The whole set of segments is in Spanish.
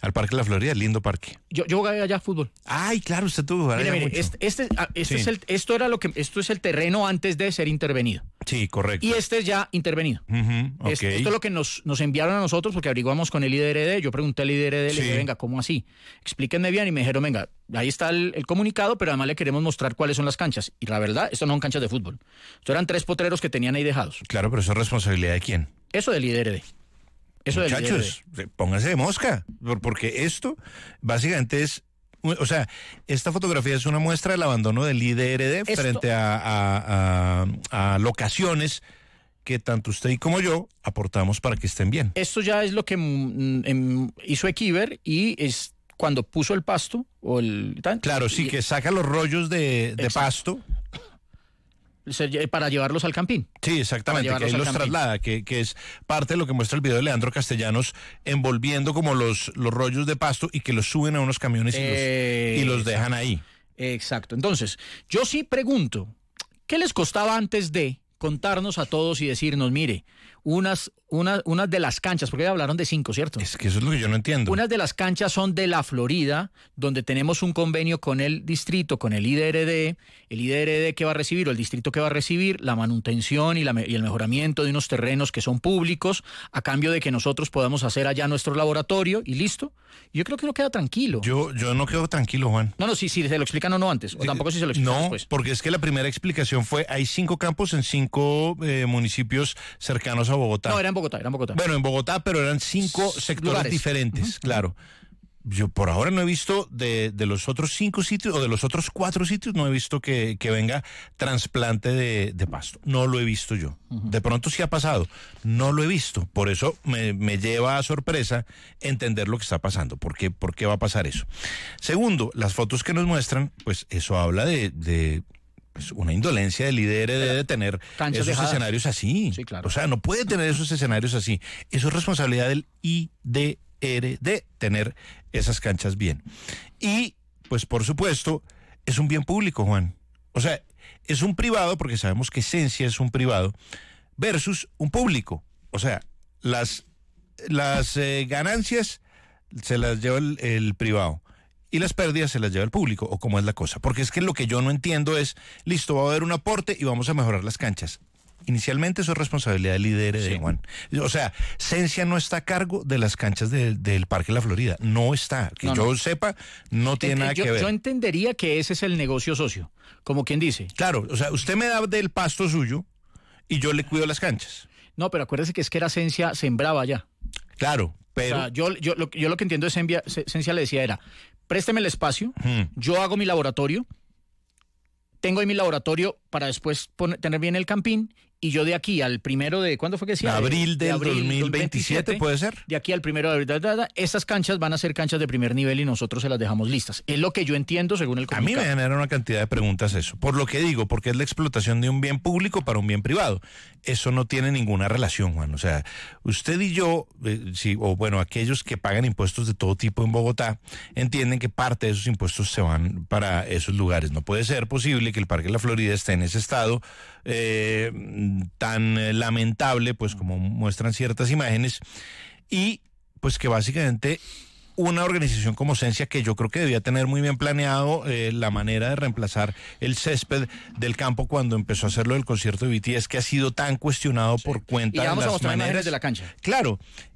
Al Parque La Florida, lindo parque. Yo jugué allá fútbol. Ay, claro, usted tuvo que jugar allá Mire, mucho. Sí. Esto es el terreno antes de ser intervenido. Sí, correcto. Y este es ya intervenido. Ok. Esto es lo que nos enviaron a nosotros porque averiguamos con el IDRD. Yo pregunté al IDRD, le dije, venga, ¿cómo así? Explíquenme bien. Y me dijeron, venga, ahí está el comunicado, pero además le queremos mostrar cuáles son las canchas. Y la verdad, esto no son canchas de fútbol. Esto eran 3 potreros que tenían ahí dejados. Claro, pero eso es responsabilidad de quién. Eso del IDRD. Muchachos, pónganse de mosca, porque esto básicamente es, o sea, esta fotografía es una muestra del abandono del IDRD frente a locaciones que tanto usted y como yo aportamos para que estén bien. Esto ya es lo que hizo Equiver y es cuando puso el pasto o el... Claro, sí, que saca los rollos de pasto para llevarlos al campín. Sí, exactamente, que ahí los traslada, que es parte de lo que muestra el video de Leandro Castellanos, envolviendo como los rollos de pasto y que los suben a unos camiones y los dejan ahí. Exacto. Entonces, yo sí pregunto, ¿qué les costaba antes de contarnos a todos y decirnos, mire, unas de las canchas, porque ya hablaron de 5, ¿cierto? Es que eso es lo que yo no entiendo. Unas de las canchas son de la Florida, donde tenemos un convenio con el distrito, con el IDRD que va a recibir, o el distrito que va a recibir, la manutención y el mejoramiento de unos terrenos que son públicos, a cambio de que nosotros podamos hacer allá nuestro laboratorio, y listo. Yo creo que uno queda tranquilo. Yo no quedo tranquilo, Juan. No, si se lo explican o no antes, o tampoco si se lo explican después. No, porque es que la primera explicación fue, hay 5 campos en 5 municipios cercanos a Bogotá. No, era en Bogotá. Bueno, en Bogotá, pero eran 5 sectores lugares diferentes, claro. Yo por ahora no he visto de los otros 5 sitios, o de los otros 4 sitios, no he visto que venga trasplante de pasto. No lo he visto yo. De pronto sí ha pasado. No lo he visto. Por eso me lleva a sorpresa entender lo que está pasando. ¿Por qué va a pasar eso? Segundo, las fotos que nos muestran, pues eso habla de pues una indolencia del IDRD de tener esos escenarios así. Sí, claro. O sea, no puede tener esos escenarios así. Eso es responsabilidad del IDRD tener esas canchas bien. Y, pues por supuesto, es un bien público, Juan. O sea, es un privado, porque sabemos que Esencia es un privado, versus un público. O sea, las ganancias se las lleva el privado y las pérdidas se las lleva el público, o cómo es la cosa. Porque es que lo que yo no entiendo es, listo, va a haber un aporte y vamos a mejorar las canchas. Inicialmente eso es responsabilidad del IDRD, sí. Juan. O sea, Cencia no está a cargo de las canchas del Parque La Florida. No está. Que yo sepa, no tiene nada que ver. Yo entendería que ese es el negocio socio, como quien dice. Claro, o sea, usted me da del pasto suyo y yo le cuido las canchas. No, pero acuérdese que es que era Cencia sembraba ya. Claro, pero... O sea, yo lo que entiendo de Cencia le decía era, présteme el espacio, yo hago mi laboratorio, tengo ahí mi laboratorio para después tener bien el campín, y yo de aquí al primero de, ¿cuándo fue que decía? Abril del 2027, ¿puede ser? De aquí al primero de abril, estas canchas van a ser canchas de primer nivel y nosotros se las dejamos listas. Es lo que yo entiendo según el comunicado. A mí me genera una cantidad de preguntas eso. Por lo que digo, porque es la explotación de un bien público para un bien privado. Eso no tiene ninguna relación, Juan. O sea, usted y yo, aquellos que pagan impuestos de todo tipo en Bogotá, entienden que parte de esos impuestos se van para esos lugares. No puede ser posible que el Parque La Florida esté en ese estado tan lamentable, pues como muestran ciertas imágenes, y pues que básicamente una organización como Cencia, que yo creo que debía tener muy bien planeado la manera de reemplazar el césped del campo cuando empezó a hacerlo del concierto de BTS, que ha sido tan cuestionado por cuenta y vamos de las a mostrar maneras de la cancha. Claro,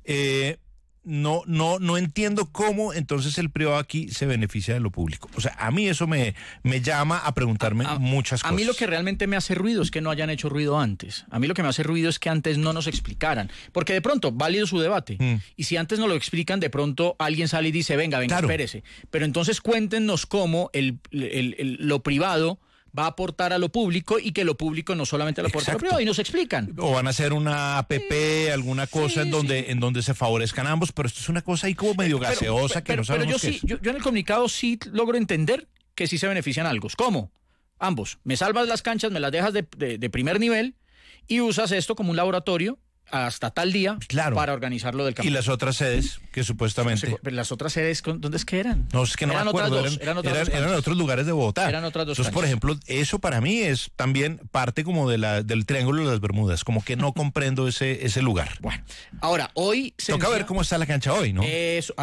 no entiendo cómo entonces el privado aquí se beneficia de lo público. O sea, a mí eso me llama a preguntarme muchas cosas. A mí lo que realmente me hace ruido es que no hayan hecho ruido antes. A mí lo que me hace ruido es que antes no nos explicaran. Porque de pronto, válido su debate. Y si antes no lo explican, de pronto alguien sale y dice, venga, claro, espérese. Pero entonces cuéntenos cómo lo privado va a aportar a lo público y que lo público no solamente lo aporta a lo privado, y nos explican. O van a hacer una APP, alguna cosa en donde se favorezcan ambos, pero esto es una cosa ahí como medio gaseosa que no sabemos qué es. Yo en el comunicado sí logro entender que sí se benefician algo. ¿Cómo? Ambos. Me salvas las canchas, me las dejas de primer nivel y usas esto como un laboratorio hasta tal día, claro, para organizarlo del campo. Y las otras sedes, que supuestamente... Las otras sedes, ¿dónde es que eran? No, es que no me acuerdo. Eran otros lugares de Bogotá. Eran otras dos Entonces, por ejemplo, eso para mí es también parte como del Triángulo de las Bermudas, como que no comprendo ese lugar. Bueno, ahora, hoy... Toca ver cómo está la cancha hoy, ¿no? Eso,